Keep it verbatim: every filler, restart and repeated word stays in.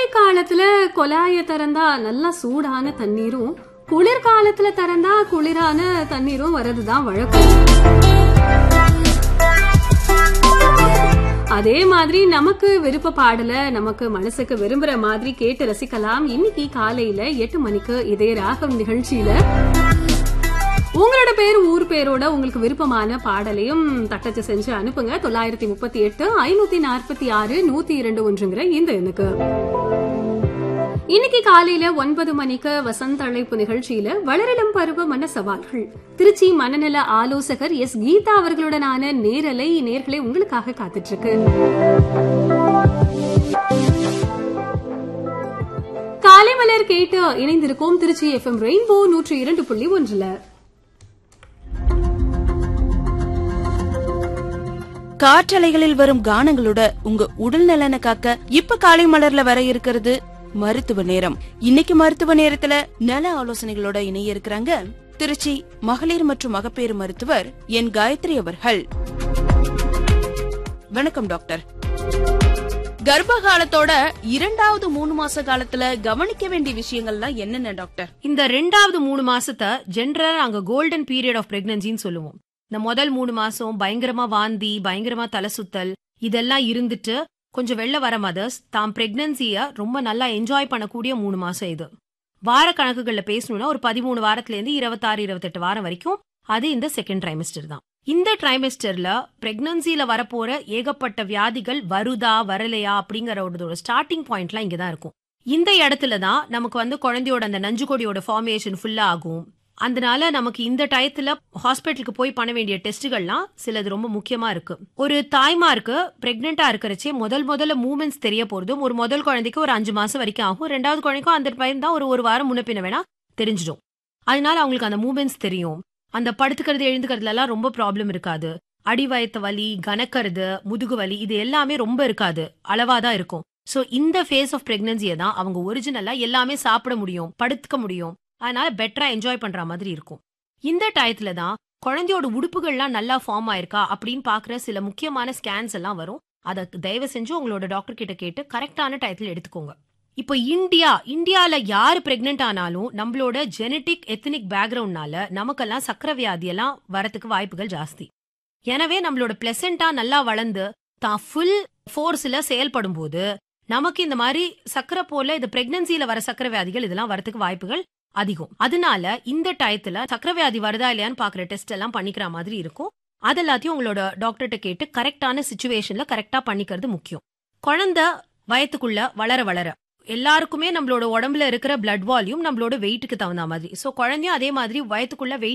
காலத்துல கொலாய திறந்தா நல்லா சூடான தண்ணீரும், குளிர்காலத்துல திறந்தா குளிரான தண்ணீரும் வரதுதான் வழக்கம். அதே மாதிரி நமக்கு விருப்ப பாடல நமக்கு மனசுக்கு விரும்புற மாதிரி கேட்டு ரசிக்கலாம். இன்னைக்கு காலையில எட்டு மணிக்கு இதே ராகம் நிகழ்ச்சியில உங்களோட பேர் ஊர் பேரோட உங்களுக்கு விருப்பமான பாடலையும் தட்டச்சு செஞ்சு அனுப்புங்க. தொள்ளாயிரத்தி முப்பத்தி எட்டு ஐநூத்தி நாற்பத்தி ஆறு நூத்தி இரண்டு ஒன்றுங்கிற இந்த எண்ணுக்கு. இன்னைக்கு காலையில ஒன்பது மணிக்கு வசந்த அழைப்பு நிகழ்ச்சியில வளரிளம் பருவ மன சவால்கள் திருச்சி மனநல ஆலோசகர் எஸ் கீதா அவர்களுடனான நேரலை நேர்களை உங்களுக்காக காத்துட்டு இருக்கு. காலை மலர் கேட்டு இணைந்திருக்கோம் திருச்சி எஃப்எம் ரெயின்போ நூற்றி இரண்டு புள்ளி ஒன்றுல. காற்றலைகளில் வரும் கானங்களோட உங்க உடல் நலனை காக்க இப்ப காலை மலர்ல வர இருக்கிறது மருத்துவ நேரம். இன்னைக்கு மருத்துவ நேரத்துல நல ஆலோசனைகளோட இணைய இருக்கிறாங்க திருச்சி மகளிர் மற்றும் மகப்பேறு மருத்துவர் என் காயத்ரி அவர்கள். வணக்கம் டாக்டர். கர்ப்ப காலத்தோட இரண்டாவது மூணு மாச காலத்துல கவனிக்க வேண்டிய விஷயங்கள்லாம் என்னென்ன டாக்டர்? இந்த ரெண்டாவது மூணு மாசத்தை ஜென்ரலா நாங்க கோல்டன் பீரியட் ஆஃப் பிரெக்னன்சின்னு சொல்லுவோம். இந்த முதல் மூணு மாசம் பயங்கரமா வாந்தி, பயங்கரமா தலை சுத்தல் இதெல்லாம் இருந்துட்டு கொஞ்சம் வெள்ள வர மதர்ஸ் தாம் பிரெக்னன்சிய ரொம்ப நல்லா என்ஜாய் பண்ணக்கூடிய மூணு மாசம் இது. வார கணக்குகள்ல பேசணும்னா ஒரு பதிமூணு வாரத்துல இருந்து இருபத்தாறு இருபத்தெட்டு வாரம் வரைக்கும் அது இந்த செகண்ட் ட்ரைமெஸ்டர் தான். இந்த ட்ரைமெஸ்டர்ல பிரெக்னன்சில வரப்போற ஏகப்பட்ட வியாதிகள் வருதா வரலையா அப்படிங்கறதோட ஸ்டார்டிங் பாயிண்ட்லாம் இங்கதான் இருக்கும். இந்த இடத்துலதான் நமக்கு வந்து குழந்தையோட அந்த நஞ்சு கொடியோட ஃபார்மேஷன் ஃபுல்லா ஆகும். அதனால நமக்கு இந்த டயத்துல ஹாஸ்பிட்டலுக்கு போய் பண்ண வேண்டிய டெஸ்டுகள்லாம் சிலது ரொம்ப முக்கியமா இருக்கு. ஒரு தாய்மாருக்கு பிரெக்னெண்டா இருக்கிறச்சே முதல் முதல்ல மூவ்மெண்ட்ஸ் தெரிய போறதும் ஒரு முதல் குழந்தைக்கு ஒரு அஞ்சு மாசம் வரைக்கும் ஆகும். ரெண்டாவது குழந்தைக்கும் அந்த பையன் தான் ஒரு ஒரு வாரம் முன்ன பின்ன வேணா தெரிஞ்சிடும். அதனால அவங்களுக்கு அந்த மூவ்மெண்ட்ஸ் தெரியும். அந்த படுத்துக்கிறது எழுந்துக்கிறதுல எல்லாம் ரொம்ப ப்ராப்ளம் இருக்காது. அடிவயத்து வலி, கனக்கிறது, முதுகு வலி இது எல்லாமே ரொம்ப இருக்காது, அளவாதான் இருக்கும். சோ இந்த ஃபேஸ் ஆஃப் பிரெக்னன்சியை தான் அவங்க ஒரிஜினலா எல்லாமே சாப்பிட முடியும், படுத்துக்க முடியும், அதனால பெட்டரா என்ஜாய் பண்ற மாதிரி இருக்கும். இந்த டயத்துல தான் குழந்தையோட உடுப்புகள்லாம் நல்லா ஃபார்ம் ஆயிருக்கா அப்படின்னு பாக்குற சில முக்கியமான ஸ்கேன்ஸ் எல்லாம் வரும். அதை தயவு செஞ்சு உங்களோட டாக்டர் கிட்ட கேட்டு கரெக்டான டயத்துல எடுத்துக்கோங்க. இப்போ இந்தியா இந்தியால யாரு பிரெக்னென்ட் ஆனாலும் நம்மளோட ஜெனட்டிக் எத்தனிக் பேக்ரவுண்ட்னால நமக்கெல்லாம் சக்கரை வியாதி எல்லாம் வரத்துக்கு வாய்ப்புகள் ஜாஸ்தி. எனவே நம்மளோட பிளசென்டா நல்லா வளர்ந்து தான் ஃபுல் ஃபோர்ஸ்ல செயல்படும் போது நமக்கு இந்த மாதிரி சக்கரை போல இந்த பிரெக்னன்சில வர சக்கரை வியாதிகள் இதெல்லாம் வரத்துக்கு வாய்ப்புகள் அதிகம். அதனால இந்த டயத்துல சக்கரை வியாதி வருதா இல்லையான்னு பாக்குற டெஸ்ட் எல்லாம் பண்ணிக்கிற மாதிரி இருக்கும். அது எல்லாத்தையும் உங்களோட டாக்டர்கிட்ட கேட்டு கரெக்டான சிச்சுவேஷன்ல கரெக்டா பண்ணிக்கிறது முக்கியம். குழந்தை வயத்துக்குள்ள வளர வளர எல்லாருக்குமே நம்மளோட உடம்புல இருக்கிற பிளட் வால்யூம் நம்மளோட வெயிட்டுக்கு தகுந்த மாதிரி. சோ குழந்தையும் அதே மாதிரி வயத்துக்குள்ள வெயிட்